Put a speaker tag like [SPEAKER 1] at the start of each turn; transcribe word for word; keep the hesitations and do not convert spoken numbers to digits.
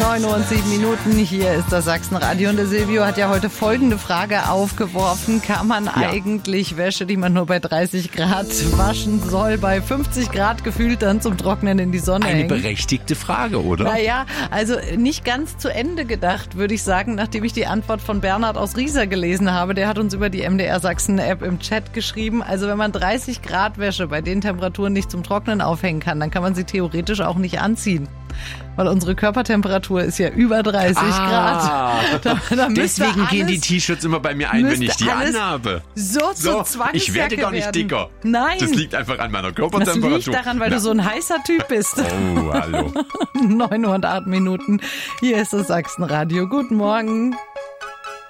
[SPEAKER 1] neun Uhr und sieben Minuten, hier ist das Sachsenradio und der Silvio hat ja heute folgende Frage aufgeworfen. Kann man ja. eigentlich Wäsche, die man nur bei dreißig Grad waschen soll, bei fünfzig Grad gefühlt dann zum Trocknen in die Sonne
[SPEAKER 2] Eine
[SPEAKER 1] hängen?
[SPEAKER 2] Eine berechtigte Frage, oder?
[SPEAKER 1] Naja, also nicht ganz zu Ende gedacht, würde ich sagen, nachdem ich die Antwort von Bernhard aus Riesa gelesen habe. Der hat uns über die M D R Sachsen-App im Chat geschrieben. Also wenn man dreißig Grad Wäsche bei den Temperaturen nicht zum Trocknen aufhängen kann, dann kann man sie theoretisch auch nicht anziehen. Weil unsere Körpertemperatur ist ja über dreißig
[SPEAKER 2] ah,
[SPEAKER 1] Grad. Da, da
[SPEAKER 2] deswegen
[SPEAKER 1] alles,
[SPEAKER 2] gehen die T-Shirts immer bei mir ein, wenn ich die anhabe.
[SPEAKER 1] So, so zu
[SPEAKER 2] Ich werde gar nicht
[SPEAKER 1] werden.
[SPEAKER 2] dicker.
[SPEAKER 1] Nein.
[SPEAKER 2] Das liegt einfach an meiner Körpertemperatur.
[SPEAKER 1] Das liegt daran, weil Na. du so ein heißer Typ bist.
[SPEAKER 2] Oh, hallo.
[SPEAKER 1] neun Uhr und acht Minuten. Hier ist das Sachsenradio. Guten Morgen.